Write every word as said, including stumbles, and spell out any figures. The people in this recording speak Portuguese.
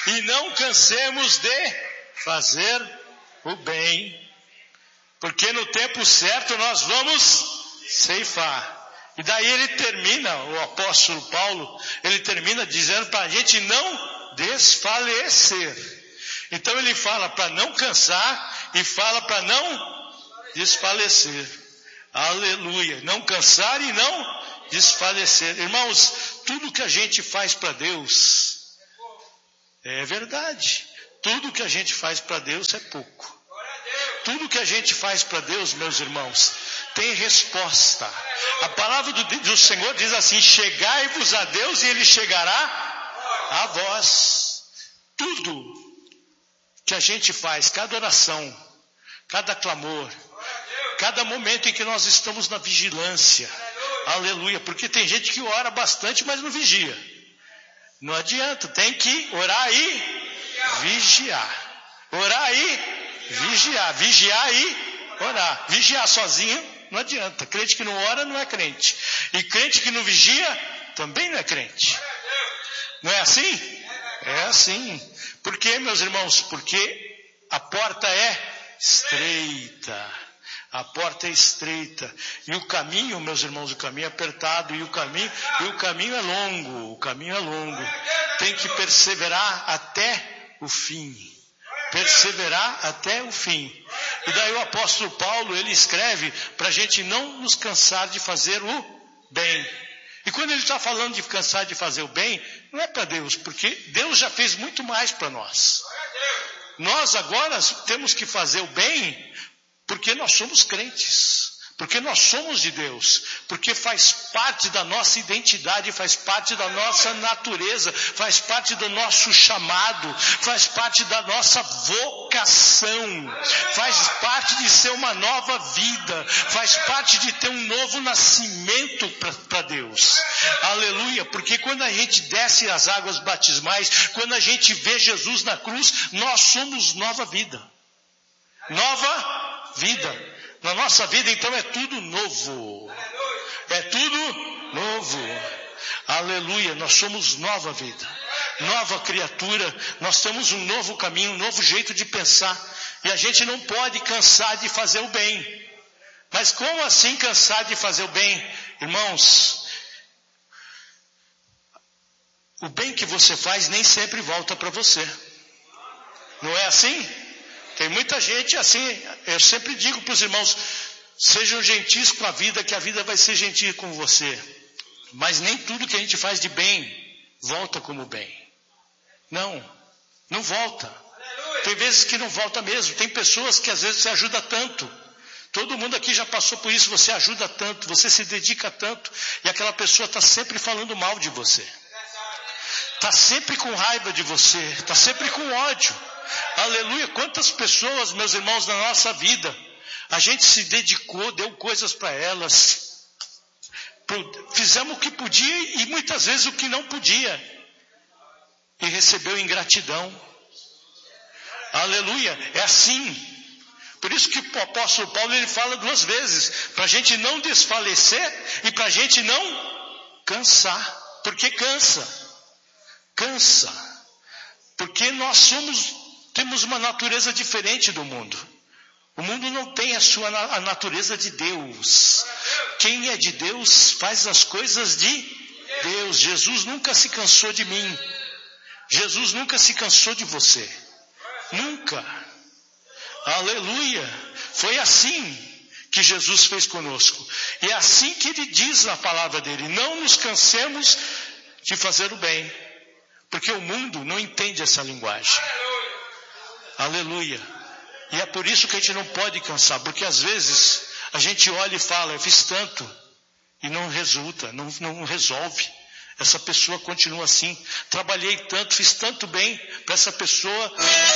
e não cansemos de fazer o bem, porque no tempo certo nós vamos ceifar. E daí ele termina, o apóstolo Paulo, ele termina dizendo para a gente não desfalecer. Então ele fala para não cansar e fala para não desfalecer. Aleluia. Não cansar e não desfalecer. Irmãos, tudo que a gente faz para Deus é verdade. Tudo que a gente faz para Deus é pouco. Tudo que a gente faz para Deus, meus irmãos, tem resposta. A palavra do, do Senhor diz assim: chegai-vos a Deus e Ele chegará a vós. Tudo que a gente faz, cada oração, cada clamor, cada momento em que nós estamos na vigilância, aleluia, porque tem gente que ora bastante, mas não vigia. Não adianta, tem que orar e vigiar. Orar e vigiar, vigiar e orar. Vigiar sozinho não adianta. Crente que não ora não é crente. E crente que não vigia também não é crente. Não é assim? É assim. Por quê, meus irmãos? Porque a porta é estreita. A porta é estreita. E o caminho, meus irmãos, o caminho é apertado. E o caminho, e o caminho é longo. O caminho é longo. Tem que perseverar até o fim. Perseverar até o fim. E daí o apóstolo Paulo, ele escreve para a gente não nos cansar de fazer o bem. E quando ele está falando de cansar de fazer o bem, não é para Deus, porque Deus já fez muito mais para nós. Nós agora temos que fazer o bem porque nós somos crentes. Porque nós somos de Deus, porque faz parte da nossa identidade, faz parte da nossa natureza, faz parte do nosso chamado, faz parte da nossa vocação, faz parte de ser uma nova vida, faz parte de ter um novo nascimento para Deus. Aleluia, porque quando a gente desce as águas batismais, quando a gente vê Jesus na cruz, nós somos nova vida. Nova vida. Na nossa vida, então, é tudo novo. É tudo novo. Aleluia, nós somos nova vida. Nova criatura. Nós temos um novo caminho, um novo jeito de pensar. E a gente não pode cansar de fazer o bem. Mas como assim cansar de fazer o bem? Irmãos, o bem que você faz nem sempre volta para você. Não é assim? Tem muita gente assim, eu sempre digo para os irmãos, sejam gentis com a vida, que a vida vai ser gentil com você. Mas nem tudo que a gente faz de bem volta como bem. Não, não volta. Tem vezes que não volta mesmo. Tem pessoas que às vezes você ajuda tanto. Todo mundo aqui já passou por isso, você ajuda tanto, você se dedica tanto, e aquela pessoa está sempre falando mal de você. Está sempre com raiva de você, está sempre com ódio. Aleluia, quantas pessoas, meus irmãos, na nossa vida, a gente se dedicou, deu coisas para elas, fizemos o que podia e muitas vezes o que não podia, e recebeu ingratidão. Aleluia, é assim. Por isso que o apóstolo Paulo ele fala duas vezes, para a gente não desfalecer e para a gente não cansar, porque cansa, cansa, porque nós somos temos uma natureza diferente do mundo. O mundo não tem a sua a natureza de Deus. Quem é de Deus faz as coisas de Deus. Jesus nunca se cansou de mim. Jesus nunca se cansou de você. Nunca. Aleluia. Foi assim que Jesus fez conosco. E é assim que ele diz na palavra dele: não nos cansemos de fazer o bem. Porque o mundo não entende essa linguagem. Aleluia. E é por isso que a gente não pode cansar, porque às vezes a gente olha e fala, eu fiz tanto, e não resulta, não, não resolve. Essa pessoa continua assim, trabalhei tanto, fiz tanto bem para essa pessoa,